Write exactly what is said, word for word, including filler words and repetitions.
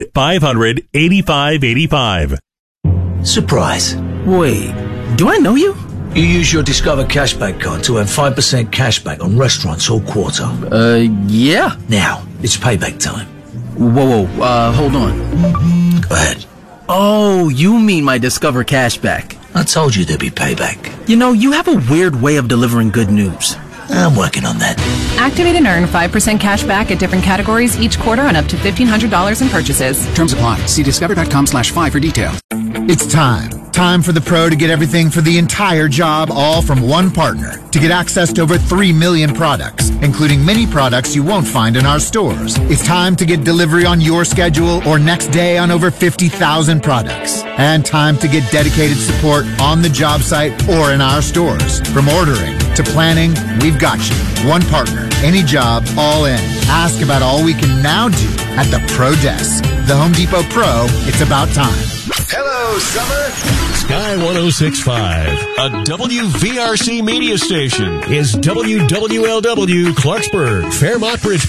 five hundred, eighty-five eighty-five. Surprise. Wait, do I know you? You use your Discover Cashback card to earn five percent cashback on restaurants all quarter. Uh, yeah. Now, it's payback time. Whoa, whoa, uh, hold on. Go ahead. Oh, you mean my Discover Cashback. I told you there'd be payback. You know, you have a weird way of delivering good news. I'm working on that. Activate and earn five percent cash back at different categories each quarter on up to fifteen hundred dollars in purchases. Terms apply. See discover.com slash five for details. It's time. Time for the pro to get everything for the entire job, all from one partner. To get access to over three million products, including many products you won't find in our stores. It's time to get delivery on your schedule or next day on over fifty thousand products. And time to get dedicated support on the job site or in our stores. From ordering to planning, we've got you. One partner, any job, all in. Ask about all we can now do at the Pro Desk. The Home Depot Pro, it's about time. Hello, summer. Sky one oh six point five, a W V R C media station, is W W L W Clarksburg, Fairmont Bridgeport.